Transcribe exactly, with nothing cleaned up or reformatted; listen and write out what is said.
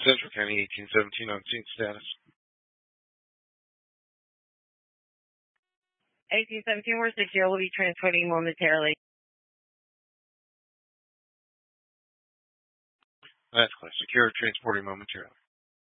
Central County eighteen seventeen on scene status. eighteen seventeen, we're secure. We'll be transporting momentarily. That's clear. Secure, transporting momentarily.